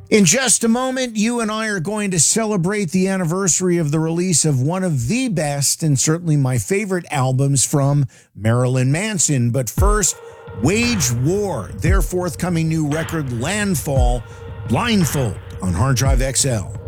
In just a moment, you and I are going to celebrate the anniversary of the release of one of the best and certainly my favorite albums from Marilyn Manson. But first, Wage War, their forthcoming new record, Landfall, Blindfold, on Hard Drive XL.